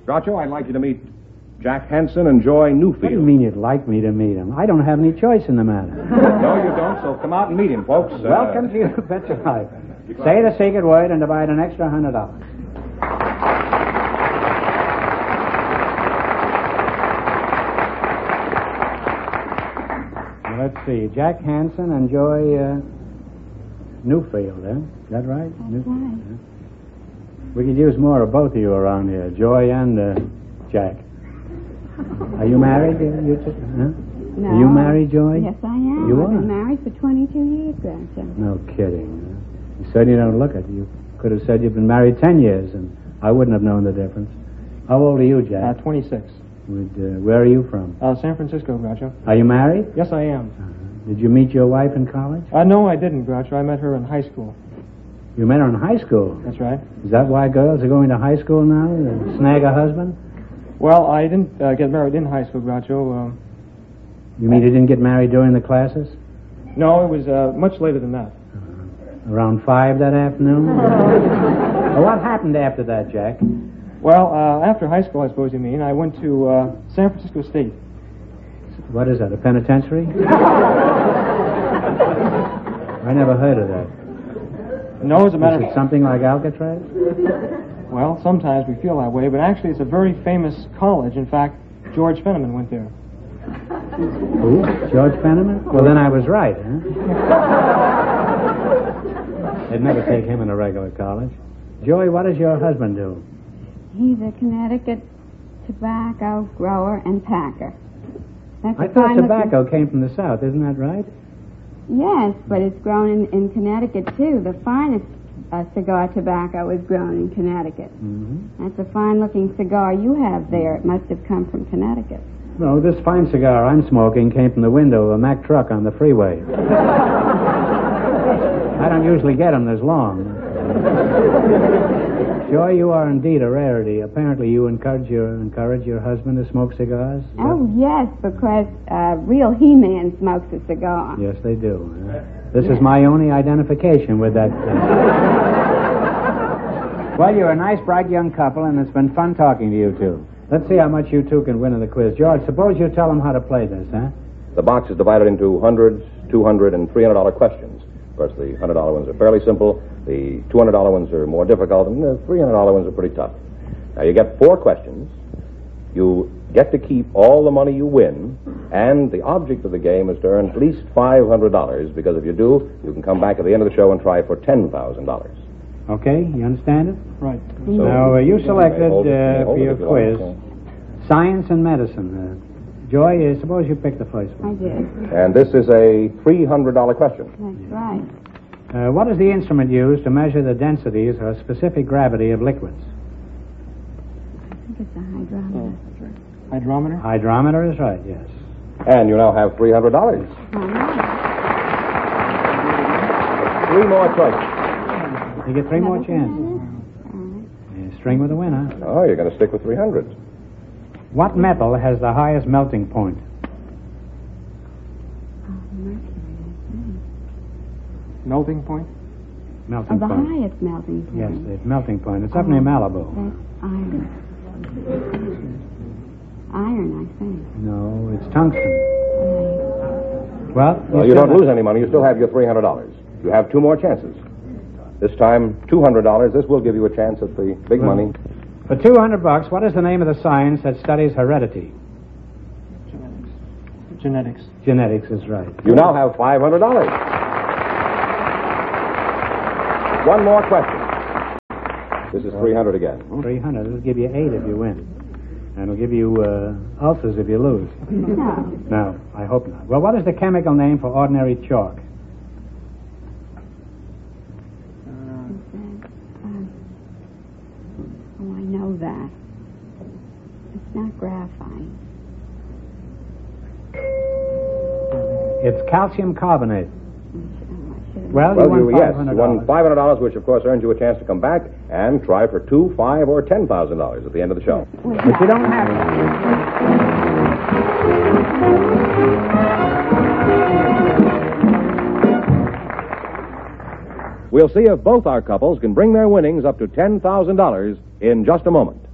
Groucho, I'd like you to meet Jack Hansen and Joy Newfield. What do you mean you'd like me to meet him? I don't have any choice in the matter. No, you don't, so come out and meet him, folks. Welcome to You Bet Your Life. Say the secret word and divide an extra $100. Let's see. Jack Hansen and Joy Newfield, eh? Is that right? That's right. We could use more of both of you around here, Joy and Jack. Are you married? You two? Huh? No. Are you married, Joy? Yes, I am. You I've are? been married for 22 years, Groucho. No kidding. You certainly don't look it. You could have said you've been married 10 years, and I wouldn't have known the difference. How old are you, Jack? 26. Where are you from? San Francisco, Groucho. Are you married? Yes, I am. Did you meet your wife in college? No, I didn't, Groucho. I met her in high school. You met her in high school? That's right. Is that why girls are going to high school now? To snag a husband? Well, I didn't get married in high school, Groucho. You mean you didn't get married during the classes? No, it was much later than that. Around 5 that afternoon? Well, what happened after that, Jack? Well, after high school, I suppose you mean, I went to San Francisco State. What is that, a penitentiary? I never heard of that. No, as a matter Is it something like Alcatraz? Well, sometimes we feel that way, but actually it's a very famous college. In fact, George Fenneman went there. Who? George Fenneman? Well, then I was right, huh? They'd never take him in a regular college. Joey, what does your husband do? He's a Connecticut tobacco grower and packer. That's I a thought fine tobacco came from the South, isn't that right? Yes, but it's grown in Connecticut, too. The finest cigar tobacco is grown in Connecticut. Mm-hmm. That's a fine-looking cigar you have there. It must have come from Connecticut. No, this fine cigar I'm smoking came from the window of a Mack truck on the freeway. I don't usually get them this long. Joy, you are indeed a rarity. Apparently you encourage your husband to smoke cigars? Oh, yes, because real He-Man smokes a cigar. Yes, they do. This is my only identification with that. Well, you're a nice, bright young couple, and it's been fun talking to you two. Let's see how much you two can win in the quiz. George, suppose you tell them how to play this, huh? The box is divided into $100, $200, and $300 questions. Of course, the $100 ones are fairly simple. The $200 ones are more difficult, and the $300 ones are pretty tough. Now, you get 4 questions. You get to keep all the money you win, and the object of the game is to earn at least $500, because if you do, you can come back at the end of the show and try for $10,000. Okay, you understand it? Right. So, Now, you selected hold it for your if you quiz like. science and medicine. Joy, suppose you pick the first I one. did. And this is a $300 question. That's right. What is the instrument used to measure the densities or specific gravity of liquids? I think it's a hydrometer. Hydrometer? Hydrometer is right, yes. And you now have $300. All right. 3 more choices. You get 3 more Another chances. $300? All right. You string with a winner. Oh, you're going to stick with 300. What metal has the highest melting point? Oh, mercury, I think. Melting point? Melting The point. highest melting point. Yes, the melting point. It's up near Malibu. That's iron. Iron, I think. No, it's tungsten. Right. Well, Well, you don't lose any money. You still have your $300. You have 2 more chances. This time, $200. This will give you a chance at the big money. For $200, what is the name of the science that studies heredity? Genetics. Genetics is right. You now have $500. 1 more question. This is 300 again. 300. It'll give you 8 if you win. And it'll give you ulcers if you lose. No. No, I hope not. Well, what is the chemical name for ordinary chalk? Oh, I know that. It's not graphite. It's calcium carbonate. Oh, I should have. Well, Well, you won yes, $500. you won $500, which of course earns you a chance to come back and try for $2,000, $5,000, or $10,000 at the end of the show. But you don't have to. We'll see if both our couples can bring their winnings up to $10,000 in just a moment.